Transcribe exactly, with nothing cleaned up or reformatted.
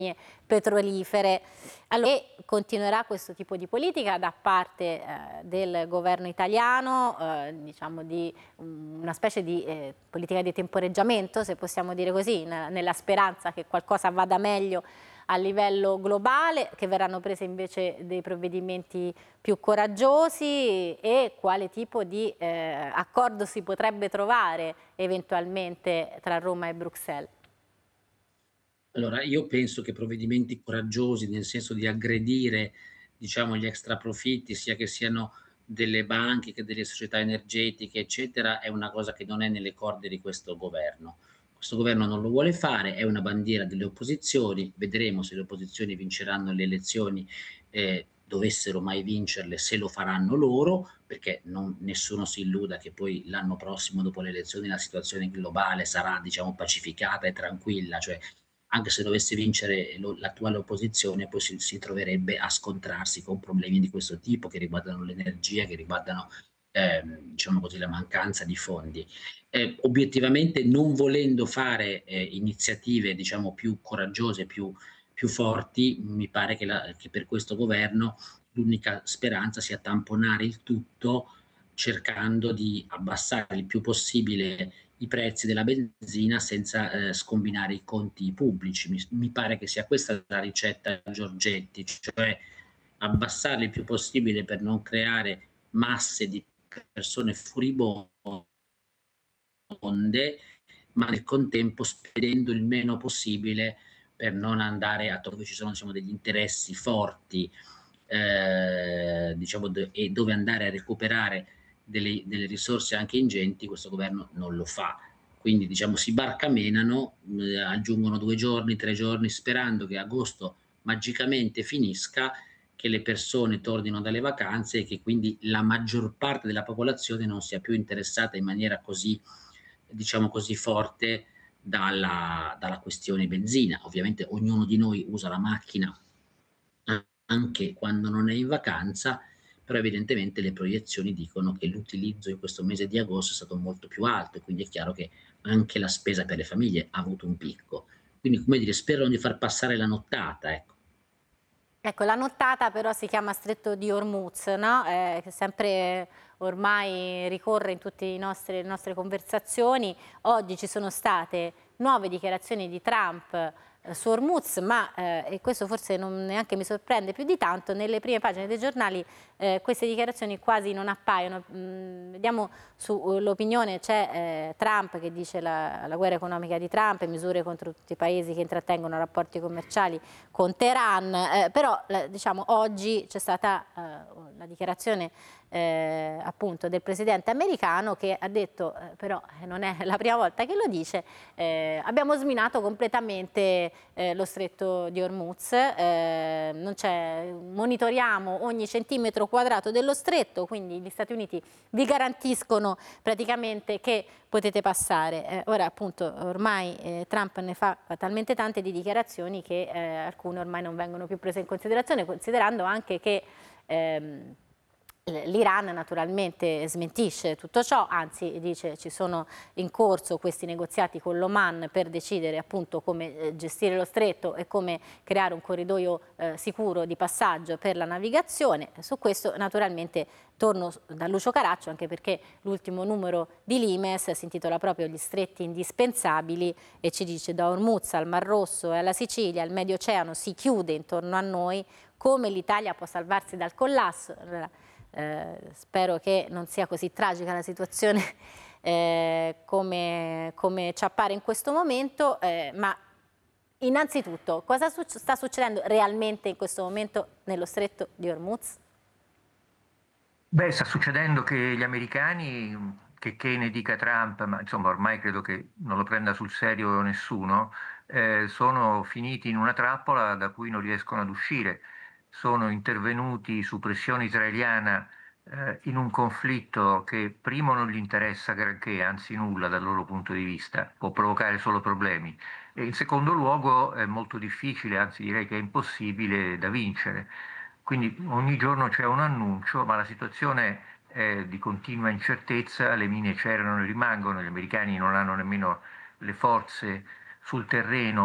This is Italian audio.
petrolifere. Allora, e continuerà questo tipo di politica da parte eh, del governo italiano, eh, diciamo di um, una specie di eh, politica di temporeggiamento, se possiamo dire così, nella speranza che qualcosa vada meglio a livello globale, che verranno presi invece dei provvedimenti più coraggiosi, e quale tipo di eh, accordo si potrebbe trovare eventualmente tra Roma e Bruxelles? Allora, io penso che provvedimenti coraggiosi, nel senso di aggredire, diciamo, gli extra profitti, sia che siano delle banche che delle società energetiche, eccetera, è una cosa che non è nelle corde di questo governo. Questo governo non lo vuole fare, è una bandiera delle opposizioni, vedremo se le opposizioni vinceranno le elezioni, eh, dovessero mai vincerle, se lo faranno loro, perché non, nessuno si illuda che poi l'anno prossimo, dopo le elezioni, la situazione globale sarà, diciamo, pacificata e tranquilla, cioè anche se dovesse vincere lo l'attuale opposizione, poi si si troverebbe a scontrarsi con problemi di questo tipo, che riguardano l'energia, che riguardano, ehm, diciamo così, la mancanza di fondi. Ehm, obiettivamente, non volendo fare, ehm, iniziative, diciamo, più coraggiose, più più forti, mi pare che la che per questo governo l'unica speranza sia tamponare il tutto, cercando di abbassare il più possibile i prezzi della benzina senza, ehm, scombinare i conti pubblici. Mi s mi pare che sia questa la ricetta Giorgetti, cioè abbassare il più possibile per non creare masse di persone furibonde, ma nel contempo spendendo il meno possibile per non andare a dove ci sono, diciamo, degli interessi forti, ehm, diciamo, d e dove andare a recuperare delle delle risorse anche ingenti. Questo governo non lo fa. Quindi, diciamo, si barcamenano, mhmm, aggiungono due giorni, tre giorni, sperando che agosto magicamente finisca, che le persone tornino dalle vacanze e che quindi la maggior parte della popolazione non sia più interessata in maniera così, diciamo così, forte dalla dalla questione benzina. Ovviamente ognuno di noi usa la macchina a anche quando non è in vacanza, però evidentemente le proiezioni dicono che l'utilizzo in questo mese di agosto è stato molto più alto, e quindi è chiaro che anche la spesa per le famiglie ha avuto un picco. Quindi, come dire, sperano di far passare la nottata, ecco. Ecco, la nottata però si chiama Stretto di Hormuz, no? Eh, che sempre ormai ricorre in tutte i nostri- le nostre conversazioni. Oggi ci sono state nuove dichiarazioni di Trump eh, su Hormuz, ma, eh, e questo forse non neanche mi sorprende più di tanto, nelle prime pagine dei giornali eh, queste dichiarazioni quasi non appaiono. Mm, vediamo sull'opinione, c'è eh, Trump che dice la, la guerra economica di Trump e misure contro tutti i paesi che intrattengono rapporti commerciali con Teheran, eh, però la, diciamo, oggi c'è stata eh, la dichiarazione eh, appunto del presidente americano, che ha detto, eh, però non è la prima volta che lo dice, eh, abbiamo sminato completamente eh, lo stretto di Hormuz, eh, non monitoriamo ogni centimetro quadrato dello stretto, quindi gli Stati Uniti vi garantiscono praticamente che potete passare. Eh, ora appunto ormai eh, Trump ne fa talmente tante di dichiarazioni che eh, alcune ormai non vengono più prese in considerazione, considerando anche che ehm, l'Iran naturalmente smentisce tutto ciò, anzi dice ci sono in corso questi negoziati con l'Oman per decidere appunto come eh, gestire lo stretto e come creare un corridoio eh, sicuro di passaggio per la navigazione. Su questo naturalmente torno da Lucio Caraccio, anche perché l'ultimo numero di Limes si intitola proprio Gli stretti indispensabili e ci dice: da Hormuz al Mar Rosso e alla Sicilia il Medio Oceano si chiude intorno a noi, come l'Italia può salvarsi dal collasso? Allora, eh, spero che non sia così tragica la situazione eh, come, come ci appare in questo momento, eh, ma innanzitutto cosa su sta succedendo realmente in questo momento nello stretto di Hormuz? Beh, sta succedendo che gli americani, che, che ne dica Trump, ma insomma ormai credo che non lo prenda sul serio nessuno, eh, sono finiti in una trappola da cui non riescono ad uscire. Sono intervenuti su pressione israeliana, eh, in un conflitto che primo non gli interessa granché, anzi nulla dal loro punto di vista, può provocare solo problemi. E in secondo luogo è molto difficile, anzi direi che è impossibile da vincere. Quindi ogni giorno c'è un annuncio, ma la situazione è di continua incertezza, le mine c'erano e rimangono, gli americani non hanno nemmeno le forze sul terreno